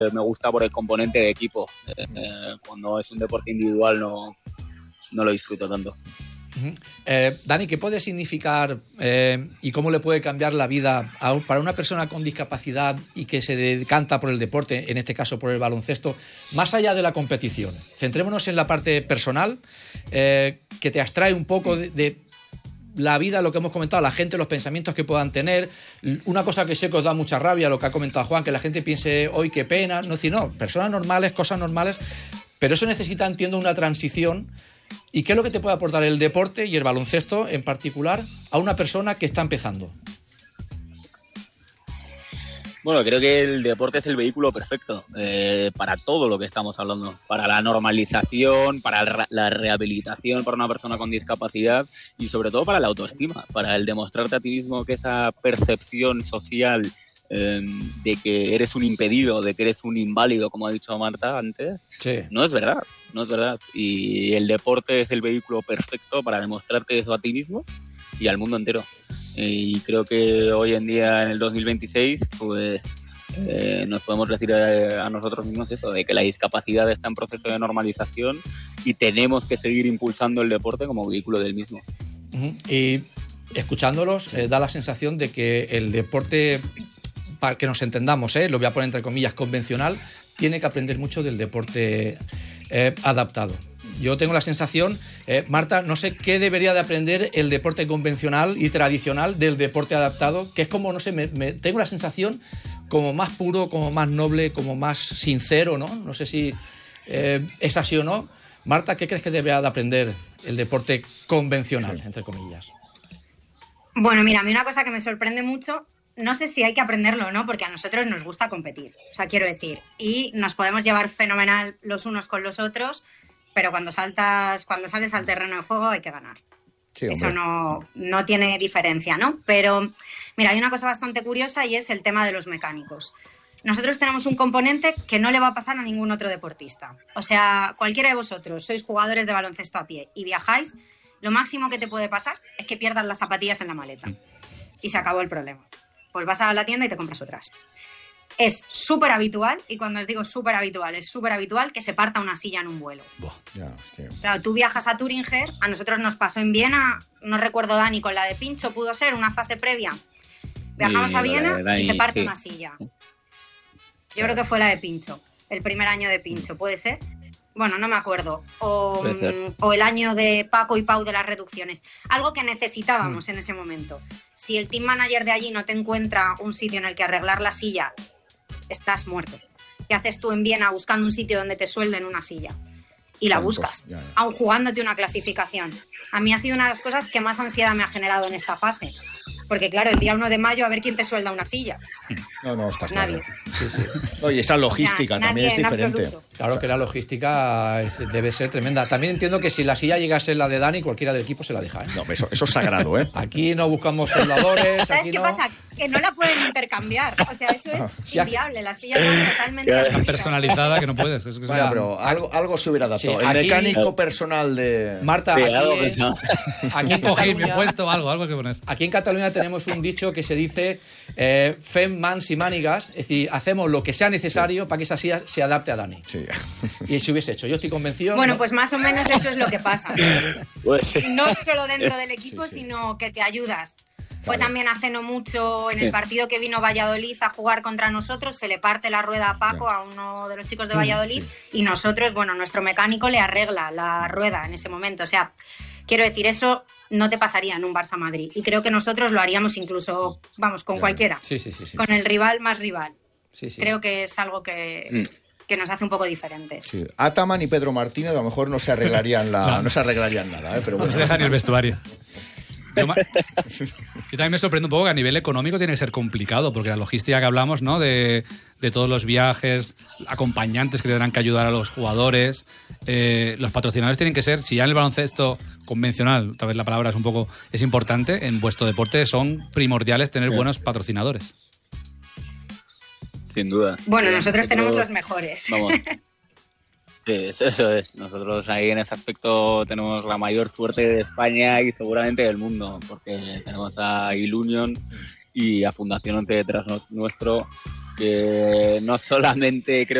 me gusta por el componente de equipo. Cuando es un deporte individual no lo disfruto tanto. Dani, ¿qué puede significar y cómo le puede cambiar la vida para una persona con discapacidad y que se decanta por el deporte, en este caso por el baloncesto, más allá de la competición? Centrémonos en la parte personal, que te abstrae un poco de la vida, lo que hemos comentado, la gente, los pensamientos que puedan tener. Una cosa que sé que os da mucha rabia, lo que ha comentado Juan, que la gente piense, hoy qué pena, no, personas normales, cosas normales, pero eso necesita, entiendo, una transición. ¿Y qué es lo que te puede aportar el deporte y el baloncesto en particular a una persona que está empezando? Bueno, creo que el deporte es el vehículo perfecto para todo lo que estamos hablando, para la normalización, para la rehabilitación para una persona con discapacidad y sobre todo para la autoestima, para el demostrarte a ti mismo que esa percepción social de que eres un impedido, de que eres un inválido, como ha dicho Marta antes, sí. No es verdad. Y el deporte es el vehículo perfecto para demostrarte eso a ti mismo y al mundo entero. Y creo que hoy en día, en el 2026, pues nos podemos decir a nosotros mismos eso, de que la discapacidad está en proceso de normalización y tenemos que seguir impulsando el deporte como vehículo del mismo. Y escuchándolos, da la sensación de que el deporte, para que nos entendamos, lo voy a poner entre comillas, convencional, tiene que aprender mucho del deporte adaptado. Yo tengo la sensación, Marta, no sé qué debería de aprender el deporte convencional y tradicional del deporte adaptado, que es como, no sé, tengo la sensación como más puro, como más noble, como más sincero, ¿no? No sé si es así o no. Marta, ¿qué crees que debería de aprender el deporte convencional, entre comillas? Bueno, mira, a mí una cosa que me sorprende mucho, no sé si hay que aprenderlo o no, porque a nosotros nos gusta competir, o sea, quiero decir, y nos podemos llevar fenomenal los unos con los otros, pero cuando sales al terreno de juego hay que ganar. Sí, eso no tiene diferencia, ¿no? Pero, mira, hay una cosa bastante curiosa y es el tema de los mecánicos. Nosotros tenemos un componente que no le va a pasar a ningún otro deportista. O sea, cualquiera de vosotros sois jugadores de baloncesto a pie y viajáis, lo máximo que te puede pasar es que pierdas las zapatillas en la maleta. Y se acabó el problema. Pues vas a la tienda y te compras otras. Es súper habitual, y cuando os digo súper habitual, es súper habitual que se parta una silla en un vuelo. Claro, tú viajas a Thüringer, a nosotros nos pasó en Viena, no recuerdo, Dani, con la de Pincho pudo ser una fase previa. Viajamos a Viena y se parte una silla. Yo creo que fue la de Pincho, el primer año de Pincho, ¿puede ser? Bueno, no me acuerdo. O el año de Paco y Pau de las reducciones. Algo que necesitábamos en ese momento. Si el team manager de allí no te encuentra un sitio en el que arreglar la silla, estás muerto. ¿Qué haces tú en Viena buscando un sitio donde te suelden una silla? Y la buscas, aun jugándote una clasificación. A mí ha sido una de las cosas que más ansiedad me ha generado en esta fase. Porque claro, el día 1 de mayo a ver quién te suelda una silla. No, está pues claro. Nadie. Sí. No, y esa logística también es diferente. Claro que la logística debe ser tremenda. También entiendo que si la silla llegase la de Dani, cualquiera del equipo se la deja. No, eso es sagrado, ¿eh? Aquí no buscamos soldadores. ¿Sabes qué pasa? Que no la pueden intercambiar. O sea, eso es inviable. La silla está totalmente tan personalizada que no puedes. Bueno, pero algo se hubiera adaptado. Sí, el mecánico personal de... Marta, aquí en coger mi puesto algo hay que poner. Aquí en Cataluña tenemos un dicho que se dice fem mans y manigas, es decir, hacemos lo que sea necesario para que esa silla se adapte a Dani. Sí. Y se hubiese hecho. Yo estoy convencido. Bueno, pues más o menos eso es lo que pasa. No solo dentro del equipo, sino que te ayudas. Fue también hace no mucho en el partido que vino Valladolid a jugar contra nosotros, se le parte la rueda a Paco, a uno de los chicos de Valladolid, y nosotros, bueno, nuestro mecánico le arregla la rueda en ese momento. O sea, quiero decir, eso no te pasaría en un Barça-Madrid. Y creo que nosotros lo haríamos incluso, vamos, con cualquiera. Sí. Con el rival más rival. Sí. Creo que es algo que nos hace un poco diferentes. Sí. Ataman y Pedro Martínez a lo mejor no se arreglarían nada, pero bueno. No se deja ni el vestuario. Yo también me sorprende un poco que a nivel económico tiene que ser complicado, porque la logística que hablamos, ¿no? de todos los viajes, acompañantes que tendrán que ayudar a los jugadores, los patrocinadores tienen que ser, si ya en el baloncesto convencional, tal vez la palabra es importante, en vuestro deporte son primordiales tener buenos patrocinadores. Sin duda. Bueno, nosotros tenemos los mejores. Vamos. Sí, eso es. Nosotros ahí en ese aspecto tenemos la mayor suerte de España y seguramente del mundo, porque tenemos a Ilunion y a Fundación Once detrás nuestro, porque no solamente creo